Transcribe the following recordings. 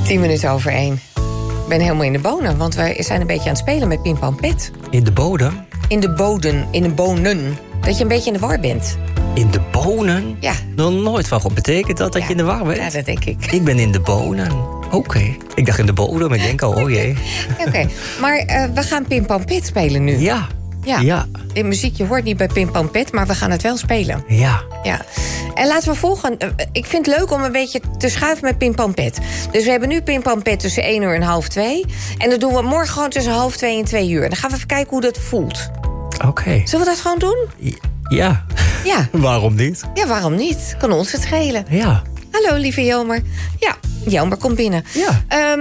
10 minuten over 1. Ik ben helemaal in de bonen, want we zijn een beetje aan het spelen met Pim Pam Pet. In de bodem? In de bonen. Dat je een beetje in de war bent. In de bonen? Ja. Nog nooit van gehoord. Betekent dat je in de war bent? Ja, dat denk ik. Ik ben in de bonen. Oké. Ik dacht in de bodem, ik denk al, oh jee. Oké. Maar we gaan Pim Pam Pet spelen nu. Ja. Ja. In muziek, je hoort niet bij Pim Pam Pet, maar we gaan het wel spelen. Ja. En laten we volgen. Ik vind het leuk om een beetje te schuiven met Pim Pam Pet. Dus we hebben nu Pim Pam Pet tussen 1 uur en half 2. En dat doen we morgen gewoon tussen half 2 en 2 uur. Dan gaan we even kijken hoe dat voelt. Oké. Zullen we dat gewoon doen? Ja. Ja. Waarom niet? Ja, waarom niet? Kan ons het schelen. Ja. Hallo, lieve Jelmer. Ja, Jelmer, kom binnen. Ja.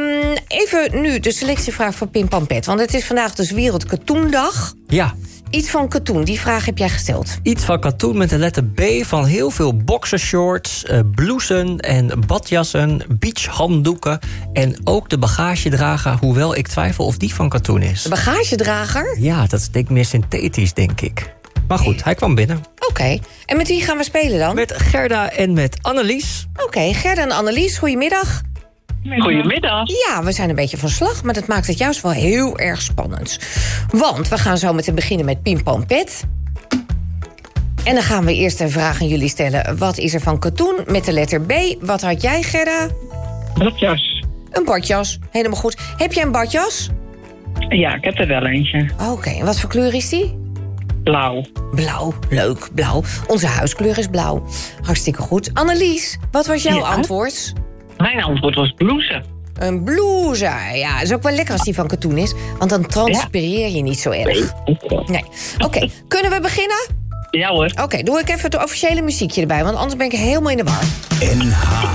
Even nu de selectievraag van Pim Pam Pet. Want het is vandaag dus Wereld Katoendag. Ja. Iets van katoen, die vraag heb jij gesteld. Iets van katoen met de letter B van heel veel boxershorts, blousen en badjassen, beachhanddoeken en ook de bagagedrager, hoewel ik twijfel of die van katoen is. De bagagedrager? Ja, dat is denk ik meer synthetisch, denk ik. Maar goed, hij kwam binnen. Oké. En met wie gaan we spelen dan? Met Gerda en met Annelies. Oké, Gerda en Annelies, goedemiddag. Goedemiddag. Ja, we zijn een beetje van slag, maar dat maakt het juist wel heel erg spannend. Want we gaan zo meteen beginnen met Pim Pam Pet. En dan gaan we eerst een vraag aan jullie stellen. Wat is er van katoen met de letter B? Wat had jij, Gerda? Badjas. Een badjas, helemaal goed. Heb jij een badjas? Ja, ik heb er wel eentje. Oké, en wat voor kleur is die? Blauw. Blauw, leuk, blauw. Onze huiskleur is blauw. Hartstikke goed. Annelies, wat was jouw antwoord? Mijn antwoord was blouse. Een blouse. Ja, is ook wel lekker als die van katoen is. Want dan transpireer je niet zo erg. Nee. Oké, kunnen we beginnen? Ja hoor. Oké, doe ik even het officiële muziekje erbij. Want anders ben ik helemaal in de war. NH.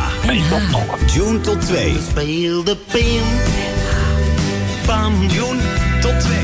June tot 2. Speel de Pim. Pam. June tot 2.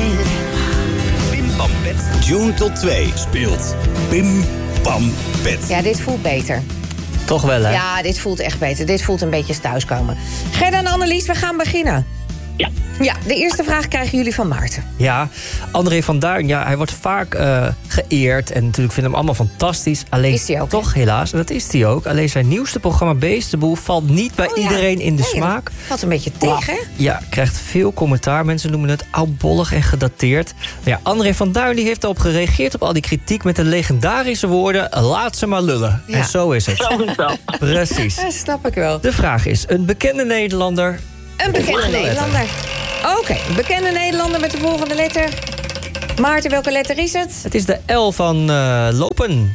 Pim Pam Pet. June tot 2 speelt Pim Pam Pet. Ja, dit voelt beter. Toch wel, hè? Ja, dit voelt echt beter. Dit voelt een beetje als thuiskomen. Gerda en Annelies, we gaan beginnen. Ja. Ja, de eerste vraag krijgen jullie van Maarten. Ja, André van Duin, ja, hij wordt vaak geëerd. En natuurlijk vinden hem allemaal fantastisch. Alleen Is hij ook, toch helaas, en dat is hij ook. Alleen zijn nieuwste programma Beestenboel valt niet bij iedereen in de smaak. Valt een beetje tegen, hè? Ja, krijgt veel commentaar. Mensen noemen het oudbollig en gedateerd. Maar ja, André van Duin die heeft erop gereageerd op al die kritiek met de legendarische woorden: laat ze maar lullen. Ja. En zo is het. Zo is dat. Precies. Dat snap ik wel. De vraag is, een bekende Nederlander. Een bekende Nederlander. Oké, bekende Nederlander met de volgende letter. Maarten, welke letter is het? Het is de L van lopen.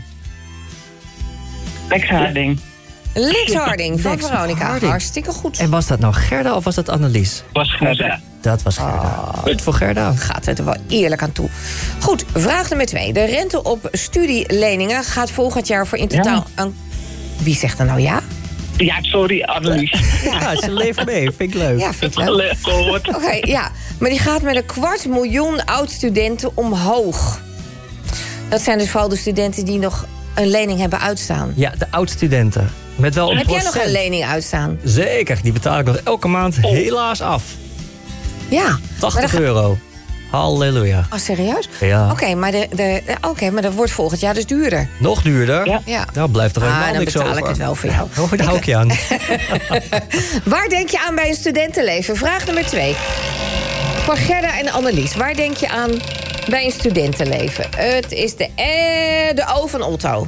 Lex Harding. Lex Harding van Lex Veronica. Harding. Hartstikke goed. En was dat nou Gerda of was dat Annelies? Was Gerda. Dat was Gerda. Goed voor Gerda. Gaat het er wel eerlijk aan toe. Goed, vraag nummer 2. De rente op studieleningen gaat volgend jaar voor in totaal... Wie zegt er nou ja? Ja, sorry, Annelies. Ja, ze leeft mee. Vind ik leuk. Ja, vind ik leuk. Leuk gehoord. Oké, ja. Maar die gaat met 250.000 oud-studenten omhoog. Dat zijn dus vooral de studenten die nog een lening hebben uitstaan. Ja, de oud-studenten. Met wel een Heb jij nog procent. een lening uitstaan? Zeker, die betaal ik nog elke maand helaas af. Ja. Maar 80 dan euro. Halleluja. Oh, serieus? Ja. Oké, maar dat wordt volgend jaar dus duurder. Nog duurder? Ja. Ja. Nou, blijft er helemaal dan niks betaal over. ik het wel voor jou. Oh, daar hou ik je aan. Waar denk je aan bij een studentenleven? Vraag nummer 2. Voor Gerda en Annelies. Waar denk je aan bij een studentenleven? Het is de O van Otto.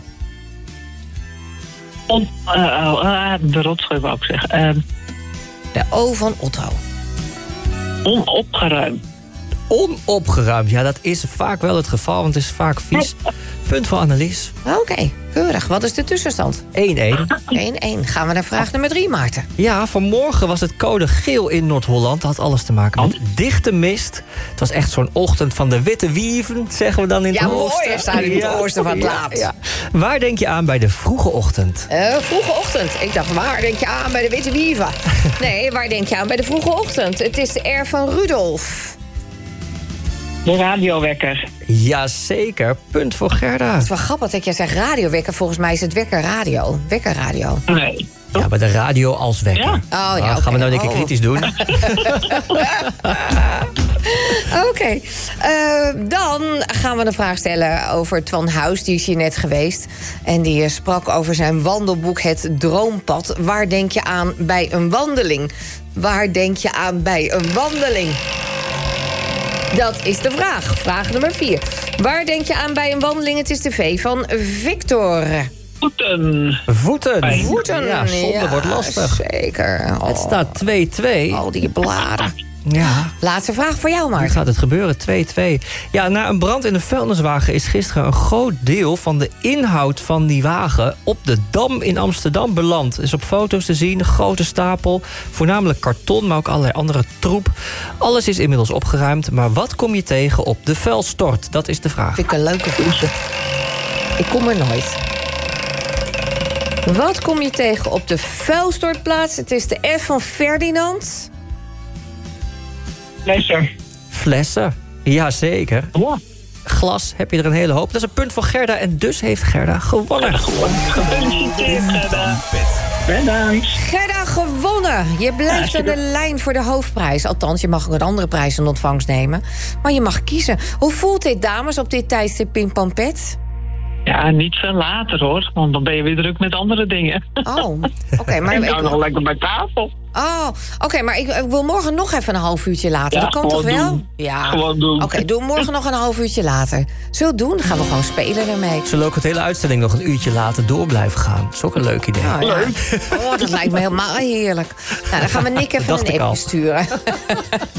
De rotzooi wou ik zeggen. De O van Otto. Onopgeruimd. Onopgeruimd. Ja, dat is vaak wel het geval, want het is vaak vies. Punt voor Annelies. 1-1. Oké, keurig. Wat is de tussenstand? 1-1. Gaan we naar vraag nummer 3, Maarten. Ja, vanmorgen was het code geel in Noord-Holland. Dat had alles te maken met dichte mist. Het was echt zo'n ochtend van de witte wieven, zeggen we dan in het Ja, oosten. mooi is daar in het oosten van het laat. Ja. Waar denk je aan bij de vroege ochtend? Vroege ochtend. Ik dacht, waar denk je aan bij de Witte Wieven? Nee, waar denk je aan bij de vroege ochtend? Het is de R van Rudolf. De radiowekker. Jazeker, punt voor Gerda. Het is wel grappig dat jij zegt radiowekker. Volgens mij is het wekkerradio. Wekkerradio. Nee. Ja, bij de radio als wekker. Ja. Oh ja, Gaan we nou oké. een keer kritisch doen? Oké. Dan gaan we een vraag stellen over Twan Huis. Die is hier net geweest. En die sprak over zijn wandelboek Het Droompad. Waar denk je aan bij een wandeling? Waar denk je aan bij een wandeling? Dat is de vraag. Vraag nummer 4. Waar denk je aan bij een wandeling? Het is de V van Victor. Voeten. Voeten. Ja, zonde wordt lastig. Zeker. Het staat 2-2. Al die bladen. Ja. Laatste vraag voor jou, Nu Maarten. gaat het gebeuren, 2-2. Ja, na een brand in een vuilniswagen is gisteren een groot deel van de inhoud van die wagen op de Dam in Amsterdam beland. Is op foto's te zien, een grote stapel, voornamelijk karton, maar ook allerlei andere troep. Alles is inmiddels opgeruimd, maar wat kom je tegen op de vuilstort? Dat is de vraag. Vind ik een leuke vraag. Ik kom er nooit. Wat kom je tegen op de vuilstortplaats? Het is de F van Ferdinand. Flessen, jazeker. Ja. Glas heb je er een hele hoop. Dat is een punt voor Gerda en dus heeft Gerda gewonnen. Gefeliciteerd, Gerda. Bedankt. Gerda gewonnen. Je blijft aan de lijn voor de hoofdprijs. Althans, je mag ook een andere prijs in ontvangst nemen. Maar je mag kiezen. Hoe voelt dit, dames, op dit tijdstip Pim Pam Pet? Ja, niet veel later hoor, want dan ben je weer druk met andere dingen. Oh, oké. Maar Ik hou nog lekker bij tafel. Maar ik wil morgen nog even een half uurtje later. Ja, Dat kan toch gewoon wel? doen. Ja. Gewoon doen. Oké, doe morgen nog een half uurtje later. Zullen we het doen? Dan gaan we gewoon spelen ermee. Zullen we ook het hele uitzending nog een uurtje later door blijven gaan? Dat is ook een leuk idee. Oh, ja. Oh, dat lijkt me helemaal heerlijk. Nou, dan gaan we Nick even Dacht een ik al. appje sturen.